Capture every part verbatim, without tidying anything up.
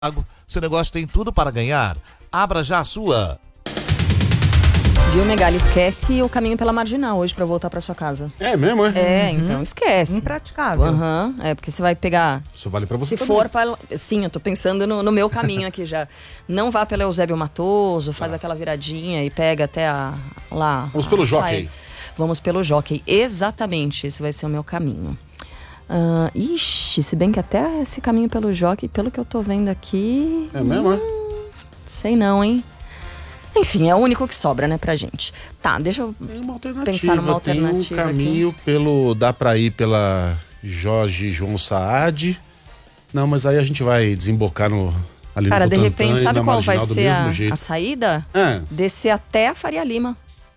Seu negócio tem tudo para ganhar. Abra já a sua. Viu, Megali? Esquece o caminho pela Marginal hoje pra voltar pra sua casa. É mesmo, é? É, então esquece. Impraticável. Aham, é porque você vai pegar... Isso vale pra você Se também. for para... Sim, eu tô pensando no, no meu caminho aqui já. Não vá pela Eusébio Matoso, faz ah. aquela viradinha e pega até a... lá. Vamos pelo Jockey. Jockey. Vamos pelo Jockey. Exatamente, esse vai ser o meu caminho. Uh, ixi, se bem que até esse caminho pelo Jockey, pelo que eu tô vendo aqui... É mesmo, hum, é? Sei não, hein? Enfim, é o único que sobra, né, pra gente. Tá, deixa eu uma pensar numa alternativa. Tem um caminho aqui. pelo... Dá pra ir pela Jorge João Saad. Não, mas aí a gente vai desembocar no... Ali Cara, no de Butantã, repente, sabe qual vai ser a, a saída? É. Descer até a Faria Lima.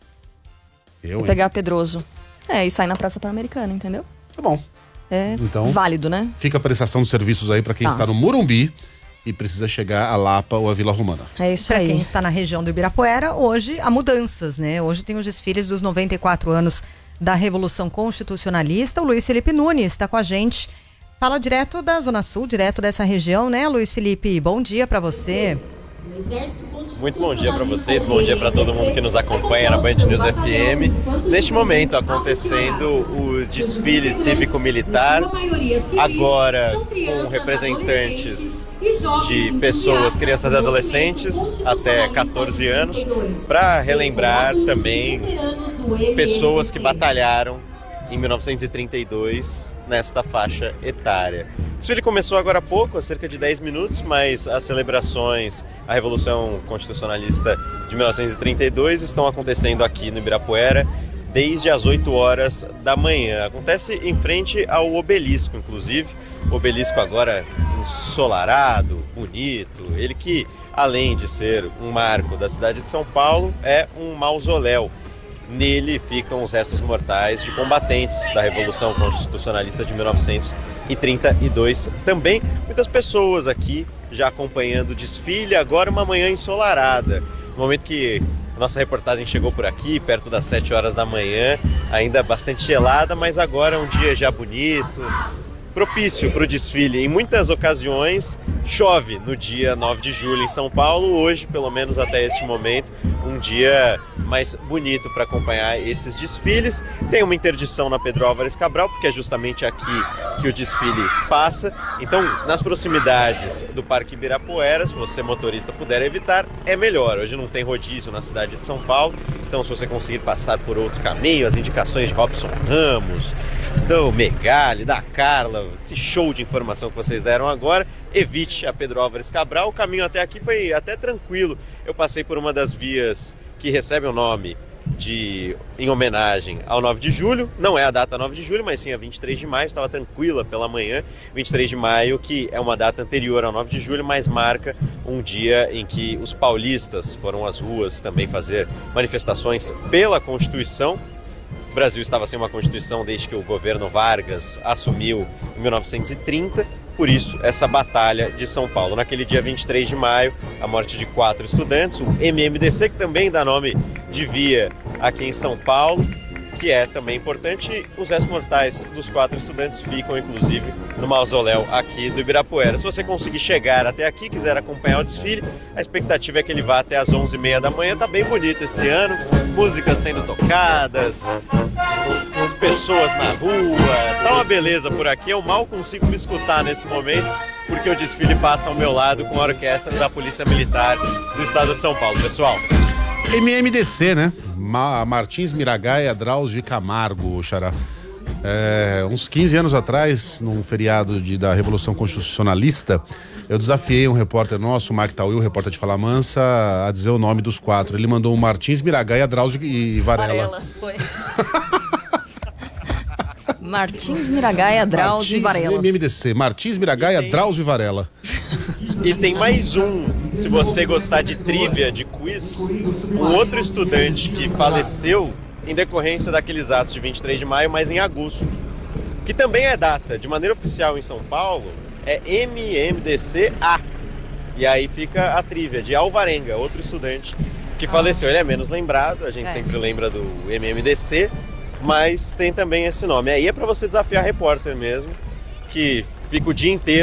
Eu, e pegar Pedroso. É, e sair na Praça Pan-Americana, entendeu? Tá bom. É então, válido, né? Fica a prestação de serviços aí pra quem tá. está no Morumbi e precisa chegar a Lapa ou a Vila Romana. É isso pra aí. Pra quem está na região do Ibirapuera, hoje há mudanças, né? Hoje tem os desfiles dos noventa e quatro anos da Revolução Constitucionalista. O Luiz Felipe Nunes está com a gente. Fala direto da Zona Sul, direto dessa região, né, Luiz Felipe? Bom dia pra você. Muito bom dia para vocês, bom dia para todo mundo que nos acompanha na Band News F M. Neste momento acontecendo o desfile cívico-militar, agora com representantes de pessoas, crianças e adolescentes até catorze anos, para relembrar também pessoas que batalharam em mil novecentos e trinta e dois, nesta faixa etária. O desfile começou agora há pouco, há cerca de dez minutos, mas as celebrações à Revolução Constitucionalista de mil novecentos e trinta e dois estão acontecendo aqui no Ibirapuera desde as oito horas da manhã. Acontece em frente ao obelisco, inclusive. O obelisco agora ensolarado, bonito. Ele que, além de ser um marco da cidade de São Paulo, é um mausoléu. Nele ficam os restos mortais de combatentes da Revolução Constitucionalista de mil novecentos e trinta e dois. Também muitas pessoas aqui já acompanhando o desfile, agora uma manhã ensolarada. No momento que a nossa reportagem chegou por aqui, perto das sete horas da manhã, ainda bastante gelada, mas agora é um dia já bonito, propício para o desfile. Em muitas ocasiões chove no dia nove de julho em São Paulo. Hoje, pelo menos até este momento, um dia mais bonito para acompanhar esses desfiles. Tem uma interdição na Pedro Álvares Cabral, porque é justamente aqui que o desfile passa. Então, nas proximidades do Parque Ibirapuera, se você motorista puder evitar, é melhor. Hoje não tem rodízio na cidade de São Paulo, então se você conseguir passar por outro caminho, as indicações de Robson Ramos, do Megali, da Carla, esse show de informação que vocês deram agora, evite a Pedro Álvares Cabral. O caminho até aqui foi até tranquilo. Eu passei por uma das vias que recebe o nome de em homenagem ao nove de julho. Não é a data nove de julho, mas sim a vinte e três de maio. Estava tranquila pela manhã. vinte e três de maio, que é uma data anterior ao nove de julho, mas marca um dia em que os paulistas foram às ruas também fazer manifestações pela Constituição. O Brasil estava sem uma Constituição desde que o governo Vargas assumiu em mil novecentos e trinta, por isso essa batalha de São Paulo. Naquele dia vinte e três de maio, a morte de quatro estudantes, o M M D C, que também dá nome de via aqui em São Paulo, que é também importante. Os restos mortais dos quatro estudantes ficam, inclusive, no mausoléu aqui do Ibirapuera. Se você conseguir chegar até aqui, quiser acompanhar o desfile, a expectativa é que ele vá até às onze e meia da manhã. Tá bem bonito esse ano, músicas sendo tocadas, as pessoas na rua, tá uma beleza por aqui. Eu mal consigo me escutar nesse momento, porque o desfile passa ao meu lado com a orquestra da Polícia Militar do Estado de São Paulo. Pessoal, M M D C, né? Ma- Martins Miragaia, Drauzio e Camargo, Xará. É, uns quinze anos atrás, num feriado de, da Revolução Constitucionalista, eu desafiei um repórter nosso, o Mike Tauil, repórter de Fala Mansa, a dizer o nome dos quatro. Ele mandou o Martins Miragaia, Drauzio e Varela. Varela, foi. Martins Miragaia, Drauzio e Varela. M M D C, Martins Miragaia, tem... Drauzio e Varela. E tem mais um, se você gostar de trivia, de quiz, um outro estudante que faleceu em decorrência daqueles atos de vinte e três de maio, mas em agosto, que também é data, de maneira oficial em São Paulo, é M M D C A. E aí fica a trivia de Alvarenga, outro estudante que faleceu. Ele é menos lembrado, a gente é. sempre lembra do M M D C, mas tem também esse nome. Aí é para você desafiar repórter mesmo, que fica o dia inteiro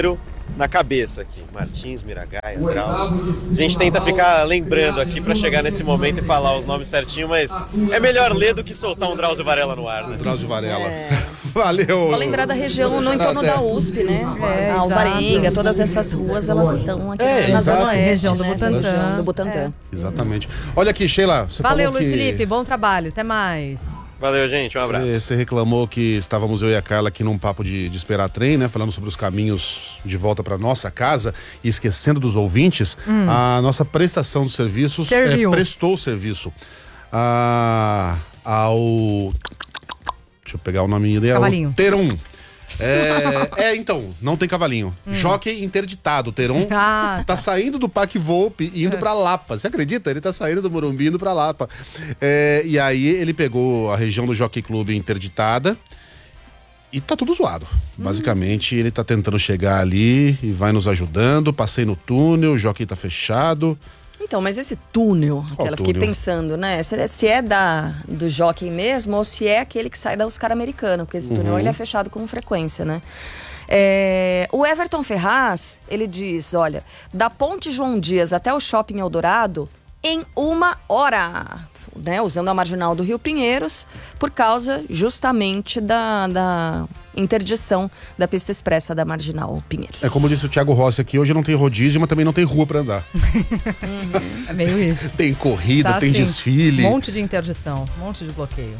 na cabeça aqui. Martins, Miragaia, Drauzio. A gente tenta ficar lembrando aqui pra chegar nesse momento e falar os nomes certinho, mas é melhor ler do que soltar um Drauzio Varela no ar, né? Drauzio Varela. É. Valeu. Vou lembrar da região no entorno da U S P, né? É, a Alvarenga, todas essas ruas, elas estão aqui É, na exato. Zona Oeste, Região do né? Essa Butantã. região do Butantã. Exatamente. Olha aqui, Sheila, você Valeu, falou Luiz que... Felipe. Bom trabalho. Até mais. Valeu, gente. Um abraço. Você, você reclamou que estávamos eu e a Carla aqui num papo de, de esperar trem, né? Falando sobre os caminhos de volta para nossa casa e esquecendo dos ouvintes, hum. a nossa prestação de serviços é, prestou serviço a, ao... Deixa eu pegar o nome dele. Cavalinho. Terum. É, é, então, não tem cavalinho. Hum. Jockey interditado. Teron ah, tá. tá saindo do Parque Volpe e indo é. pra Lapa. Você acredita? Ele tá saindo do Morumbi indo pra Lapa. É, e aí ele pegou a região do Jockey Club interditada e tá tudo zoado. Hum. Basicamente, ele tá tentando chegar ali e vai nos ajudando. Passei no túnel, o Jockey tá fechado. Então, mas esse túnel, Qual aquela, túnel? Fiquei pensando, né? Se, se é da, do Jockey mesmo ou se é aquele que sai da Oscar Americano, porque esse túnel Uhum. ele é fechado com frequência, né? É, o Everton Ferraz, ele diz, olha, da Ponte João Dias até o Shopping Eldorado, em uma hora, né? Usando a marginal do Rio Pinheiros, por causa justamente da... da interdição da pista expressa da Marginal Pinheiros. É como disse o Thiago Rossi aqui, hoje não tem rodízio, mas também não tem rua pra andar. Uhum. É meio isso. Tem corrida, tá, tem assim, desfile. Um monte de interdição, um monte de bloqueio.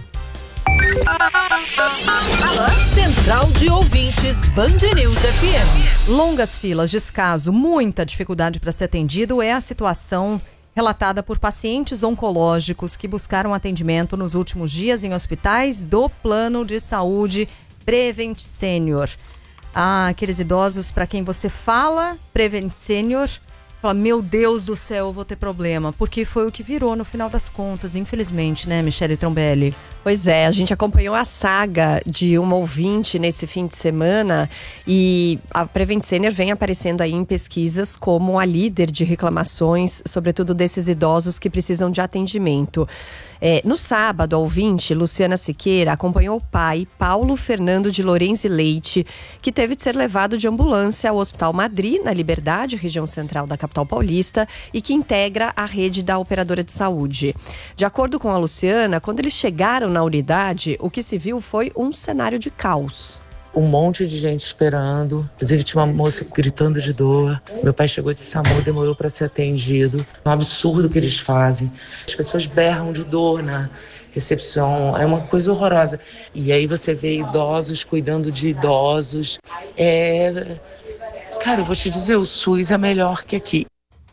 Central de Ouvintes Band News F M. Longas filas, descaso, muita dificuldade para ser atendido é a situação relatada por pacientes oncológicos que buscaram atendimento nos últimos dias em hospitais do Plano de Saúde Prevent Senior. Ah, aqueles idosos para quem você fala Prevent Senior, fala, meu Deus do céu, eu vou ter problema, porque foi o que virou no final das contas, infelizmente, né, Michele Trombelli? Pois é, a gente acompanhou a saga de uma ouvinte nesse fim de semana e a Prevent Senior vem aparecendo aí em pesquisas como a líder de reclamações, sobretudo desses idosos que precisam de atendimento. É, no sábado, a ouvinte, Luciana Siqueira, acompanhou o pai, Paulo Fernando de Lourenço Leite, que teve de ser levado de ambulância ao Hospital Madri, na Liberdade, região central da capital paulista, e que integra a rede da operadora de saúde. De acordo com a Luciana, quando eles chegaram na unidade, o que se viu foi um cenário de caos. Um monte de gente esperando, inclusive tinha uma moça gritando de dor. Meu pai chegou de SAMU, demorou para ser atendido. É um absurdo o que eles fazem. As pessoas berram de dor na recepção, é uma coisa horrorosa. E aí você vê idosos cuidando de idosos. É... Cara, eu vou te dizer, o SUS é melhor que aqui.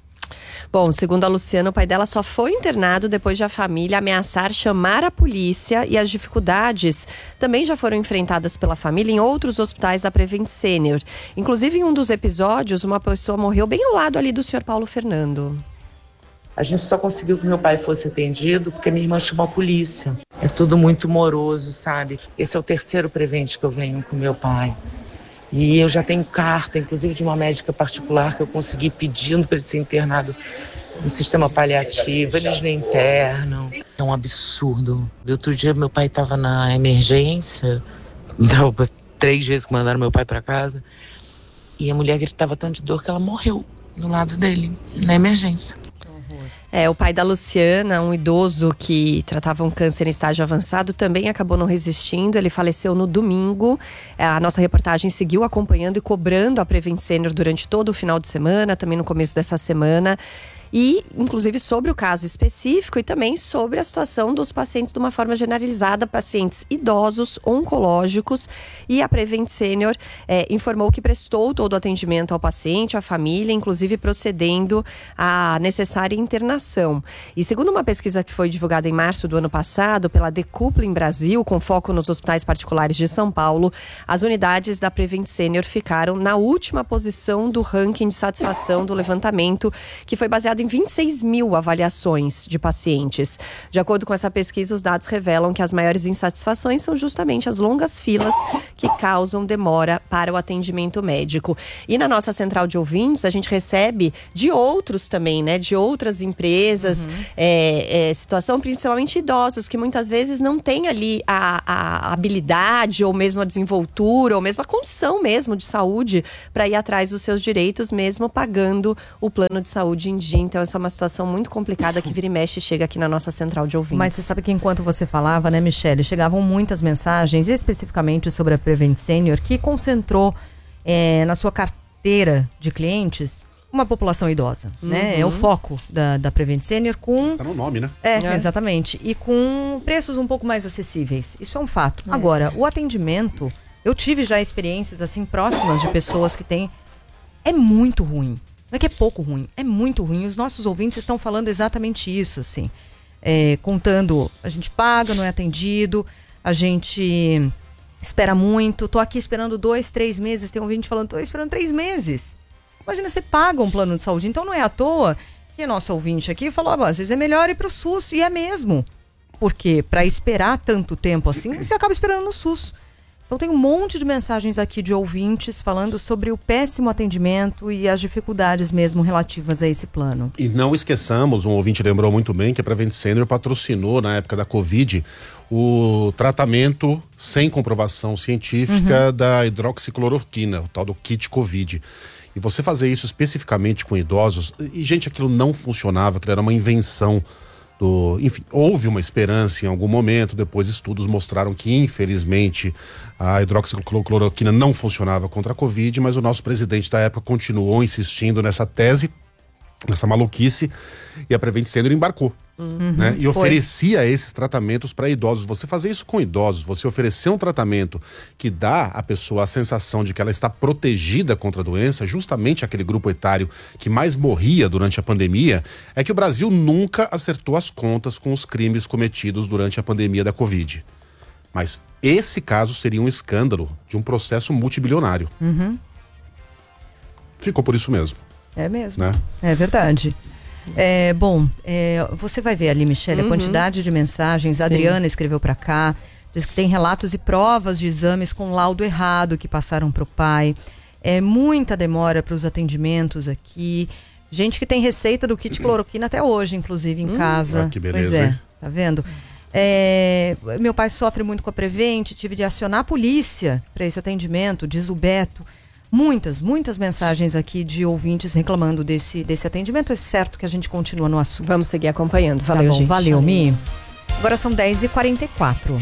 Bom, segundo a Luciana, o pai dela só foi internado depois de a família ameaçar chamar a polícia, e as dificuldades também já foram enfrentadas pela família em outros hospitais da Prevent Senior. Inclusive, em um dos episódios, uma pessoa morreu bem ao lado ali do senhor Paulo Fernando. A gente só conseguiu que meu pai fosse atendido porque minha irmã chamou a polícia. É tudo muito moroso, sabe? Esse é o terceiro Prevent que eu venho com meu pai. E eu já tenho carta, inclusive de uma médica particular, que eu consegui pedindo para ele ser internado no sistema paliativo. Eles não internam. É um absurdo. Outro dia meu pai estava na emergência, não, três vezes que mandaram meu pai para casa, e a mulher gritava tanto de dor que ela morreu do lado dele, na emergência. É, o pai da Luciana, um idoso que tratava um câncer em estágio avançado, também acabou não resistindo. Ele faleceu no domingo. A nossa reportagem seguiu acompanhando e cobrando a Prevent Senior durante todo o final de semana, também no começo dessa semana. E, inclusive, sobre o caso específico e também sobre a situação dos pacientes de uma forma generalizada, pacientes idosos, oncológicos. E a Prevent Senior é, informou que prestou todo o atendimento ao paciente, à família, inclusive procedendo à necessária internação. E segundo uma pesquisa que foi divulgada em março do ano passado pela Decoupling Brasil, com foco nos hospitais particulares de São Paulo, as unidades da Prevent Senior ficaram na última posição do ranking de satisfação do levantamento, que foi baseado em vinte e seis mil avaliações de pacientes. De acordo com essa pesquisa, os dados revelam que as maiores insatisfações são justamente as longas filas que causam demora para o atendimento médico. E na nossa central de ouvintes, a gente recebe de outros também, né? De outras empresas, uhum. é, é, situação principalmente idosos, que muitas vezes não têm ali a, a habilidade ou mesmo a desenvoltura ou mesmo a condição mesmo de saúde para ir atrás dos seus direitos, mesmo pagando o plano de saúde em dia. Então essa é uma situação muito complicada que vira e mexe chega aqui na nossa central de ouvintes. Mas você sabe que enquanto você falava, né, Michele, chegavam muitas mensagens especificamente sobre a Prevent Senior, que concentrou é, na sua carteira de clientes uma população idosa, uhum. né? É o foco da, da Prevent Senior com... Tá no nome, né? É, é, exatamente. E com preços um pouco mais acessíveis. Isso é um fato. É. Agora, o atendimento, eu tive já experiências assim próximas de pessoas que têm... É muito ruim. Não é que é pouco ruim, é muito ruim. Os nossos ouvintes estão falando exatamente isso, assim. É, contando, a gente paga, não é atendido, a gente espera muito. Tô aqui esperando dois, três meses. Tem um ouvinte falando, tô esperando três meses. Imagina, você paga um plano de saúde. Então não é à toa que nosso ouvinte aqui falou, ah, às vezes é melhor ir pro SUS. E é mesmo. Porque para esperar tanto tempo assim, você acaba esperando no SUS. Então tem um monte de mensagens aqui de ouvintes falando sobre o péssimo atendimento e as dificuldades mesmo relativas a esse plano. E não esqueçamos, um ouvinte lembrou muito bem que a Prevent Senior patrocinou na época da Covid o tratamento sem comprovação científica uhum. da hidroxicloroquina, o tal do kit Covid. E você fazer isso especificamente com idosos, e gente, aquilo não funcionava, aquilo era uma invenção do... Enfim, houve uma esperança em algum momento, depois estudos mostraram que, infelizmente, a hidroxicloroquina não funcionava contra a Covid, mas o nosso presidente da época continuou insistindo nessa tese, nessa maluquice, e a Prevent Senior embarcou. Uhum, né? E oferecia foi. esses tratamentos para idosos. Você fazer isso com idosos, você oferecer um tratamento que dá à pessoa a sensação de que ela está protegida contra a doença, justamente aquele grupo etário que mais morria durante a pandemia, é que o Brasil nunca acertou as contas com os crimes cometidos durante a pandemia da Covid. Mas esse caso seria um escândalo de um processo multibilionário. Uhum. Ficou por isso mesmo. É mesmo, né? É verdade. É, bom, é, você vai ver ali, Michele, uhum. a quantidade de mensagens. A Adriana escreveu para cá, diz que tem relatos e provas de exames com laudo errado que passaram para o pai. É muita demora para os atendimentos aqui. Gente que tem receita do kit cloroquina até hoje, inclusive, em hum. casa. Ah, que beleza, pois é, hein? tá vendo? É, meu pai sofre muito com a Prevent, tive de acionar a polícia para esse atendimento, diz o Beto. Muitas, muitas mensagens aqui de ouvintes reclamando desse, desse atendimento. É certo que a gente continua no assunto. Vamos seguir acompanhando. Valeu, tá bom, gente. Valeu, Mi. Agora são dez e quarenta e quatro.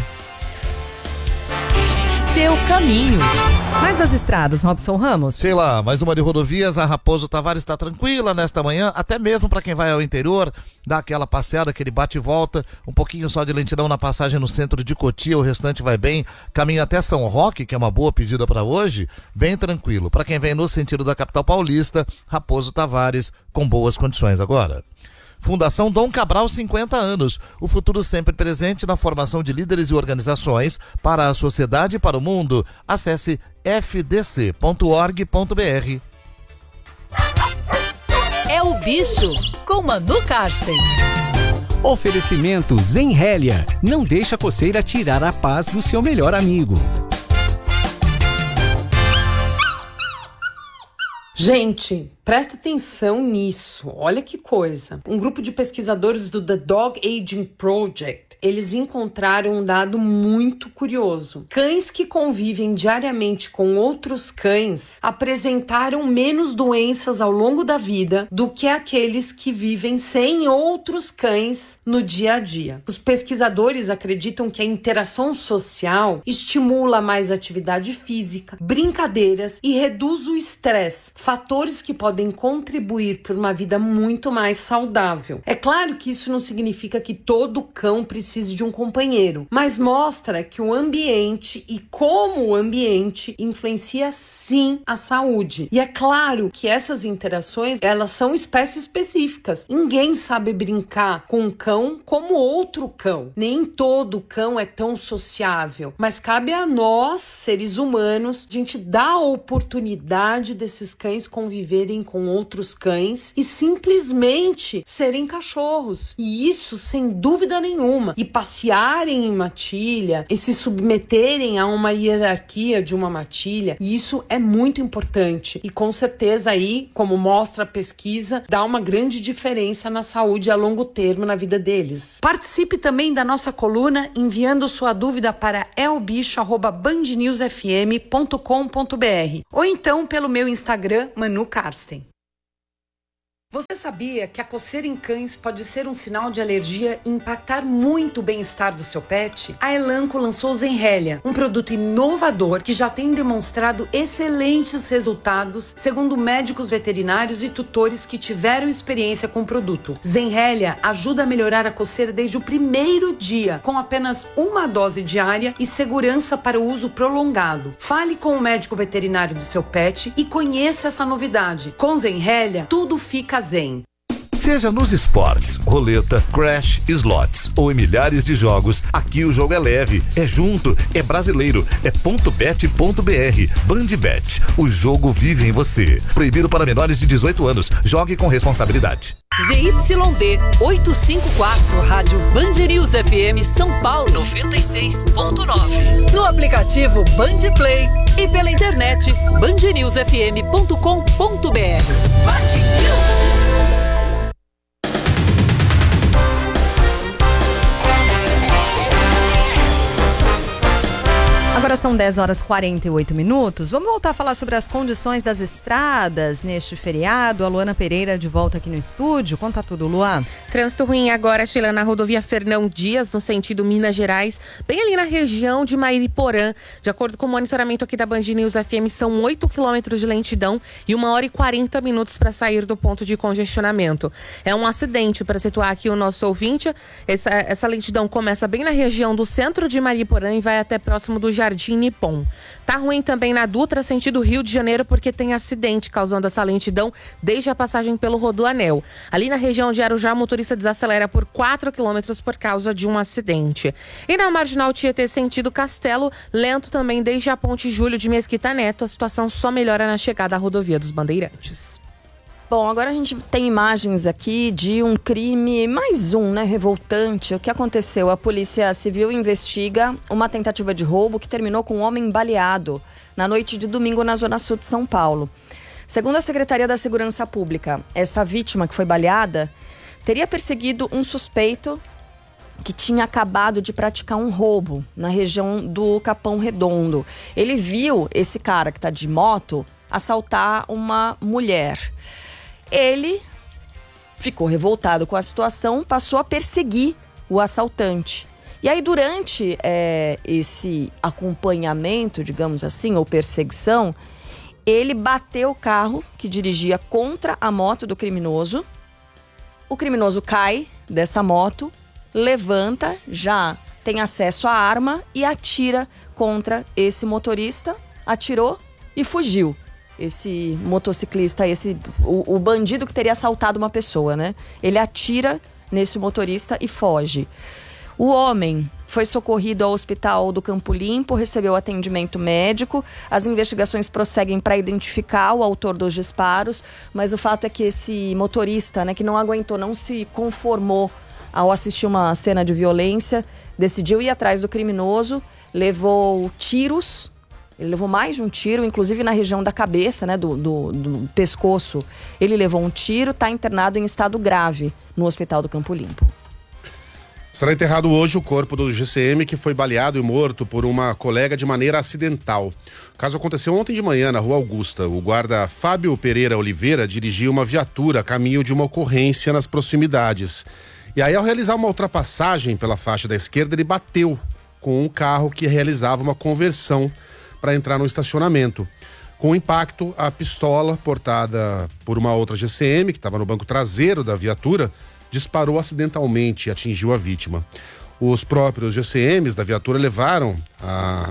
Seu caminho. Mais das estradas, Robson Ramos. Sei lá, mais uma de rodovias. A Raposo Tavares está tranquila nesta manhã, até mesmo para quem vai ao interior, dá aquela passeada, aquele bate e volta, um pouquinho só de lentidão na passagem no centro de Cotia, o restante vai bem. Caminho até São Roque, que é uma boa pedida para hoje, bem tranquilo. Para quem vem no sentido da capital paulista, Raposo Tavares com boas condições agora. Fundação Dom Cabral, cinquenta anos. O futuro sempre presente na formação de líderes e organizações para a sociedade e para o mundo. Acesse f d c ponto org ponto b r. É o Bicho, com Manu Karsten. Oferecimento Zenrélia. Não deixa a coceira tirar a paz do seu melhor amigo. Gente, presta atenção nisso. Olha que coisa. Um grupo de pesquisadores do The Dog Aging Project, eles encontraram um dado muito curioso. Cães que convivem diariamente com outros cães apresentaram menos doenças ao longo da vida do que aqueles que vivem sem outros cães no dia a dia. Os pesquisadores acreditam que a interação social estimula mais atividade física, brincadeiras e reduz o estresse, fatores que podem contribuir para uma vida muito mais saudável. É claro que isso não significa que todo cão precise de um companheiro, mas mostra que o ambiente e como o ambiente influencia sim a saúde. E é claro que essas interações, elas são espécies específicas. Ninguém sabe brincar com um cão como outro cão. Nem todo cão é tão sociável, mas cabe a nós, seres humanos, a gente dar a oportunidade desses cães cães conviverem com outros cães e simplesmente serem cachorros. E isso sem dúvida nenhuma. E passearem em matilha e se submeterem a uma hierarquia de uma matilha, isso é muito importante. E com certeza aí, como mostra a pesquisa, dá uma grande diferença na saúde a longo termo na vida deles. Participe também da nossa coluna enviando sua dúvida para elbicho arroba band news f m ponto com ponto b r ou então pelo meu Instagram, Manu Karsten. Você sabia que a coceira em cães pode ser um sinal de alergia e impactar muito o bem-estar do seu pet? A Elanco lançou o Zenrelia, um produto inovador que já tem demonstrado excelentes resultados, segundo médicos veterinários e tutores que tiveram experiência com o produto. Zenrelia ajuda a melhorar a coceira desde o primeiro dia, com apenas uma dose diária e segurança para o uso prolongado. Fale com o médico veterinário do seu pet e conheça essa novidade. Com Zenrelia, tudo fica zen. Seja nos esportes, roleta, crash, slots ou em milhares de jogos, aqui o jogo é leve, é junto, é brasileiro, é ponto bet ponto b r. Bandbet, o jogo vive em você. Proibido para menores de dezoito anos. Jogue com responsabilidade. Z Y D oitocentos e cinquenta e quatro, Rádio Band News F M São Paulo noventa e seis ponto nove. No aplicativo Band Play e pela internet band news f m ponto com ponto b r. Agora são dez horas e quarenta e oito minutos. Vamos voltar a falar sobre as condições das estradas neste feriado. A Luana Pereira de volta aqui no estúdio. Conta tudo, Luan. Trânsito ruim agora, Sheila, na rodovia Fernão Dias, no sentido Minas Gerais, bem ali na região de Mariporã. De acordo com o monitoramento aqui da Band News F M, são oito quilômetros de lentidão e uma hora e quarenta minutos para sair do ponto de congestionamento. É um acidente, para situar aqui o nosso ouvinte. Essa, essa lentidão começa bem na região do centro de Mariporã e vai até próximo do Jardim Nippon. Tá ruim também na Dutra, sentido Rio de Janeiro, porque tem acidente causando essa lentidão desde a passagem pelo Rodoanel. Ali na região de Arujá, o motorista desacelera por quatro quilômetros por causa de um acidente. E na Marginal Tietê, sentido Castelo, lento também desde a Ponte Júlio de Mesquita Neto. A situação só melhora na chegada à rodovia dos Bandeirantes. Bom, agora a gente tem imagens aqui de um crime, mais um, né, revoltante. O que aconteceu? A Polícia Civil investiga uma tentativa de roubo que terminou com um homem baleado na noite de domingo na Zona Sul de São Paulo. Segundo a Secretaria da Segurança Pública, essa vítima que foi baleada teria perseguido um suspeito que tinha acabado de praticar um roubo na região do Capão Redondo. Ele viu esse cara que está de moto assaltar uma mulher. Ele ficou revoltado com a situação, passou a perseguir o assaltante. E aí, durante é, esse acompanhamento, digamos assim, ou perseguição, ele bateu o carro que dirigia contra a moto do criminoso. O criminoso cai dessa moto, levanta, já tem acesso à arma e atira contra esse motorista, atirou e fugiu. Esse motociclista, esse o, o bandido que teria assaltado uma pessoa, né? Ele atira nesse motorista e foge. O homem foi socorrido ao hospital do Campo Limpo, recebeu atendimento médico. As investigações prosseguem para identificar o autor dos disparos, mas o fato é que esse motorista, né, que não aguentou, não se conformou ao assistir uma cena de violência, decidiu ir atrás do criminoso, levou tiros. Ele levou mais de um tiro, inclusive na região da cabeça, né, do, do, do pescoço. Ele levou um tiro, está internado em estado grave no Hospital do Campo Limpo. Será enterrado hoje o corpo do G C M que foi baleado e morto por uma colega de maneira acidental. O caso aconteceu ontem de manhã na Rua Augusta. O guarda Fábio Pereira Oliveira dirigia uma viatura a caminho de uma ocorrência nas proximidades. E aí, ao realizar uma ultrapassagem pela faixa da esquerda, ele bateu com um carro que realizava uma conversão para entrar no estacionamento. Com o impacto, a pistola portada por uma outra G C M, que estava no banco traseiro da viatura, disparou acidentalmente e atingiu a vítima. Os próprios G C Ms da viatura levaram a,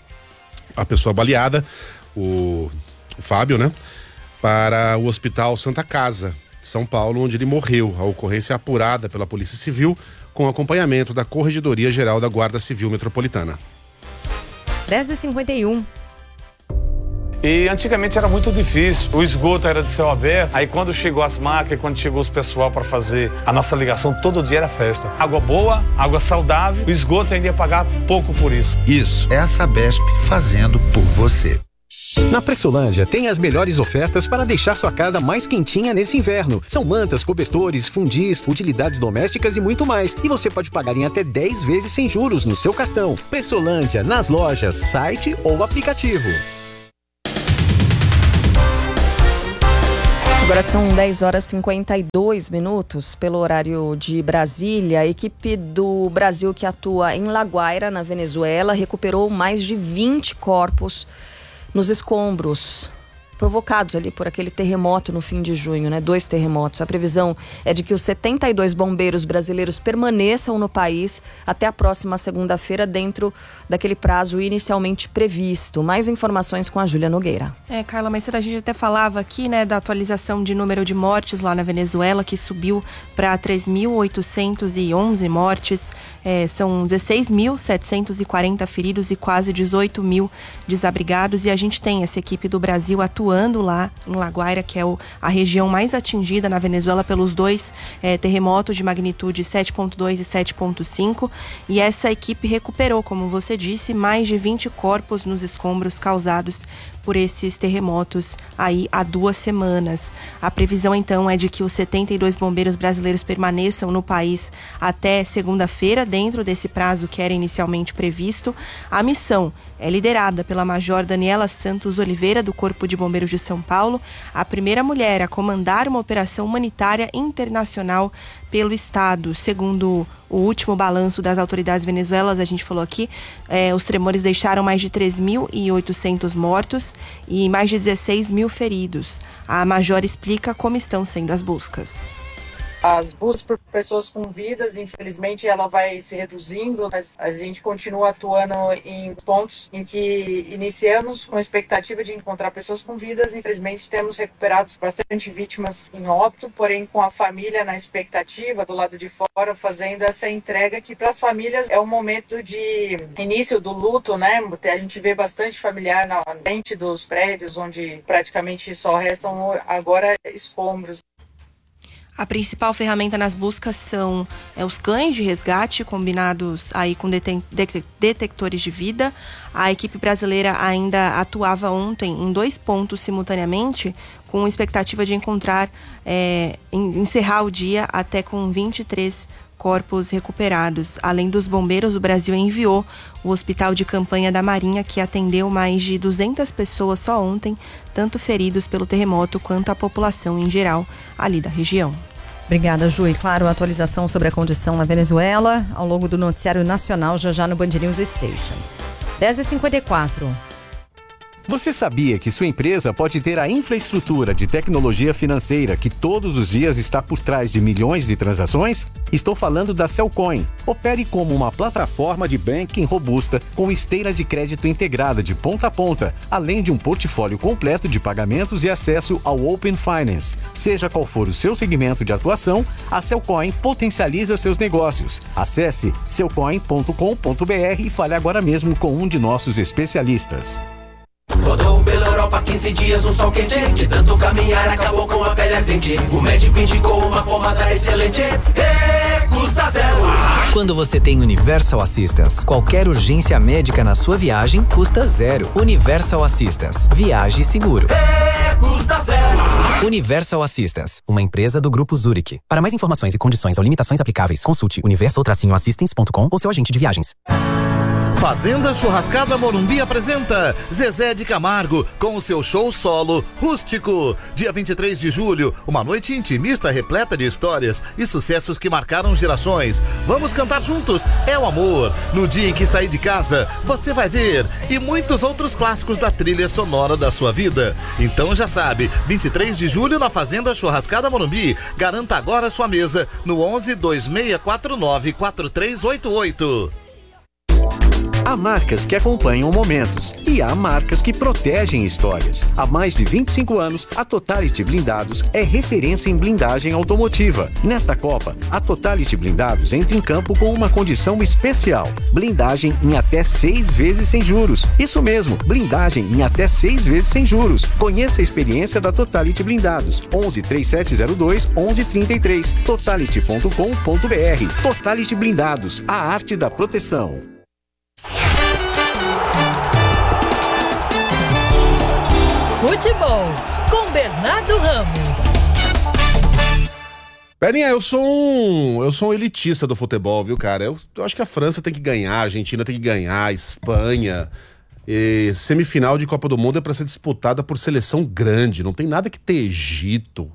a pessoa baleada, o, o Fábio, né, para o Hospital Santa Casa, de São Paulo, onde ele morreu. A ocorrência é apurada pela Polícia Civil, com acompanhamento da Corregedoria Geral da Guarda Civil Metropolitana. dez e cinquenta e um. E antigamente era muito difícil, o esgoto era de céu aberto, aí quando chegou as máquinas, quando chegou os pessoal para fazer a nossa ligação, todo dia era festa. Água boa, água saudável, o esgoto ainda ia pagar pouco por isso. Isso é a Sabesp fazendo por você. Na Pressolândia tem as melhores ofertas para deixar sua casa mais quentinha nesse inverno. São mantas, cobertores, fundis, utilidades domésticas e muito mais. E você pode pagar em até dez vezes sem juros no seu cartão. Pressolândia, nas lojas, site ou aplicativo. Agora são dez horas e cinquenta e dois minutos pelo horário de Brasília. A equipe do Brasil que atua em La Guaira, na Venezuela, recuperou mais de vinte corpos nos escombros provocados ali por aquele terremoto no fim de junho, né? Dois terremotos. A previsão é de que os setenta e dois bombeiros brasileiros permaneçam no país até a próxima segunda-feira, dentro daquele prazo inicialmente previsto. Mais informações com a Júlia Nogueira. É, Carla, mas a gente até falava aqui, né, da atualização de número de mortes lá na Venezuela, que subiu para três mil oitocentos e onze mortes. É, são dezesseis mil setecentos e quarenta feridos e quase dezoito mil desabrigados. E a gente tem essa equipe do Brasil atuando lá em La Guaira, que é o, a região mais atingida na Venezuela pelos dois é, terremotos de magnitude sete ponto dois e sete ponto cinco. E essa equipe recuperou, como você disse, mais de vinte corpos nos escombros causados por esses terremotos aí há duas semanas. A previsão então é de que os setenta e dois bombeiros brasileiros permaneçam no país até segunda-feira, dentro desse prazo que era inicialmente previsto. A missão é liderada pela Major Daniela Santos Oliveira, do Corpo de Bombeiros de São Paulo, a primeira mulher a comandar uma operação humanitária internacional pelo estado. Segundo o último balanço das autoridades venezuelanas, a gente falou aqui, eh, os tremores deixaram mais de três mil e oitocentos mortos e mais de dezesseis mil feridos. A Major explica como estão sendo as buscas. As buscas por pessoas com vidas, infelizmente, ela vai se reduzindo, mas a gente continua atuando em pontos em que iniciamos com a expectativa de encontrar pessoas com vidas. Infelizmente, temos recuperado bastante vítimas em óbito, porém com a família na expectativa, do lado de fora, fazendo essa entrega que para as famílias é um momento de início do luto, né? A gente vê bastante familiar na frente dos prédios, onde praticamente só restam agora escombros. A principal ferramenta nas buscas são é, os cães de resgate, combinados aí com deten- de- detectores de vida. A equipe brasileira ainda atuava ontem em dois pontos simultaneamente, com expectativa de encontrar, é, em, encerrar o dia até com vinte e três corpos recuperados. Além dos bombeiros, o Brasil enviou o hospital de campanha da Marinha, que atendeu mais de duzentas pessoas só ontem, tanto feridos pelo terremoto quanto a população em geral ali da região. Obrigada, Ju. E claro, a atualização sobre a condição na Venezuela ao longo do noticiário nacional, já já no Band News Station. dez e cinquenta e quatro. Você sabia que sua empresa pode ter a infraestrutura de tecnologia financeira que todos os dias está por trás de milhões de transações? Estou falando da Cellcoin. Opere como uma plataforma de banking robusta com esteira de crédito integrada de ponta a ponta, além de um portfólio completo de pagamentos e acesso ao Open Finance. Seja qual for o seu segmento de atuação, a Cellcoin potencializa seus negócios. Acesse cellcoin ponto com ponto b r e fale agora mesmo com um de nossos especialistas. Rodou pela Europa quinze dias no sol quente. De tanto caminhar acabou com a pele ardente. O médico indicou uma pomada excelente. E custa zero. Quando você tem Universal Assistance, qualquer urgência médica na sua viagem custa zero. Universal Assistance. Viaje seguro. E custa zero. Universal Assistance, uma empresa do Grupo Zurich. Para mais informações e condições ou limitações aplicáveis, consulte universal assistance ponto com ou seu agente de viagens. Fazenda Churrascada Morumbi apresenta Zezé de Camargo com o seu show solo Rústico. Dia vinte e três de julho, uma noite intimista repleta de histórias e sucessos que marcaram gerações. Vamos cantar juntos, é o amor. No dia em que sair de casa, você vai ver. E muitos outros clássicos da trilha sonora da sua vida. Então já sabe, vinte e três de julho na Fazenda Churrascada Morumbi. Garanta agora sua mesa no onze, dois seis quatro nove, quatro três oito oito. Há marcas que acompanham momentos e há marcas que protegem histórias. Há mais de vinte e cinco anos, a Totality Blindados é referência em blindagem automotiva. Nesta Copa, a Totality Blindados entra em campo com uma condição especial: blindagem em até seis vezes sem juros. Isso mesmo, blindagem em até seis vezes sem juros. Conheça a experiência da Totality Blindados. onze, trinta e sete zero dois, onze trinta e três. totality ponto com ponto b r. Totality Blindados, a arte da proteção. Futebol com Bernardo Ramos. Perninha, eu sou um, eu sou um elitista do futebol, viu, cara? Eu, eu acho que a França tem que ganhar, a Argentina tem que ganhar, a Espanha. E semifinal de Copa do Mundo é para ser disputada por seleção grande. Não tem nada que ter Egito,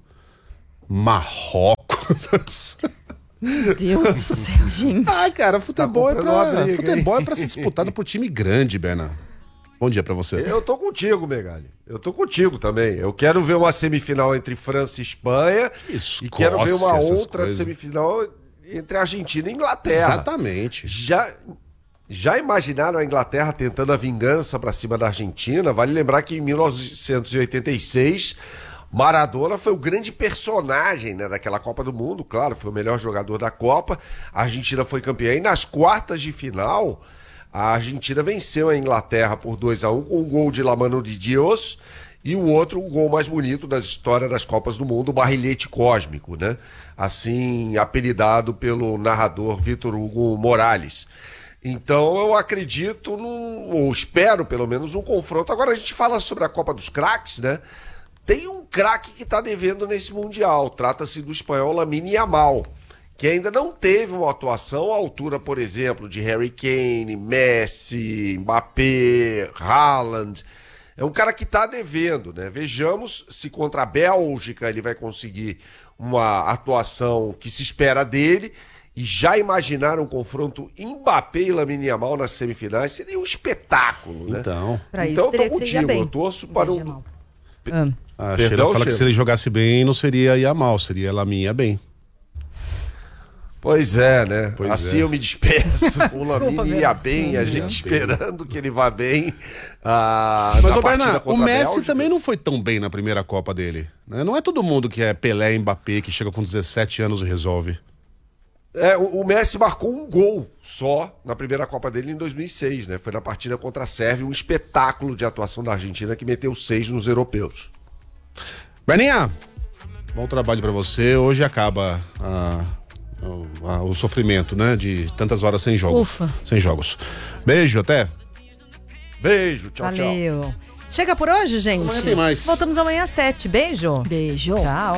Marrocos. Meu Deus do céu, gente. Ah, cara, futebol, Tá é, pra, briga, futebol hein? é pra ser disputado por time grande, Bernardo. Bom dia pra você. Eu tô contigo, Megali. Eu tô contigo também. Eu quero ver uma semifinal entre França e Espanha. Escócia, e quero ver uma essas outra coisas. semifinal entre Argentina e Inglaterra. Exatamente. Já, já imaginaram a Inglaterra tentando a vingança pra cima da Argentina? Vale lembrar que em mil novecentos e oitenta e seis, Maradona foi o grande personagem, né, daquela Copa do Mundo. Claro, foi o melhor jogador da Copa. A Argentina foi campeã. E nas quartas de final, a Argentina venceu a Inglaterra por dois a um com um gol de La Mano de Dios e o outro, o gol mais bonito da história das Copas do Mundo, o barrilhete cósmico, né? Assim apelidado pelo narrador Vítor Hugo Morales. Então eu acredito, num, ou espero pelo menos, um confronto. Agora a gente fala sobre a Copa dos Craques, né? Tem um craque que está devendo nesse Mundial. Trata-se do espanhol Lamine Yamal, que ainda não teve uma atuação à altura, por exemplo, de Harry Kane, Messi, Mbappé, Haaland. É um cara que está devendo, né? Vejamos se contra a Bélgica ele vai conseguir uma atuação que se espera dele. E já imaginaram um confronto Mbappé e Lamine Yamal nas semifinais? Seria um espetáculo, né? Então, Pra então isso, teria eu tô que ser contigo, bem. eu torço para um... Ah. A Perdão, Sheila fala Sheila? que se ele jogasse bem, não seria Yamal, seria Lamine bem. Pois é, né? Pois assim é. eu me despeço com o Desculpa, Lamine ia bem, a Ia gente bem. esperando que ele vá bem. Ah, Mas, na ô partida Bernardo, o contra a Messi Bélgica. também não foi tão bem na primeira Copa dele, né? Não é todo mundo que é Pelé e Mbappé, que chega com dezessete anos e resolve. É, o, o Messi marcou um gol só na primeira Copa dele em dois mil e seis, né? Foi na partida contra a Sérvia, um espetáculo de atuação da Argentina que meteu seis nos europeus. Berninha, bom trabalho pra você. Hoje acaba a- a- o sofrimento, né? De tantas horas sem jogo. Ufa. Sem jogos. Beijo, até. Beijo, tchau, tchau. Valeu. Chega por hoje, gente. Amanhã tem mais. Voltamos amanhã às sete. Beijo. Beijo. Tchau.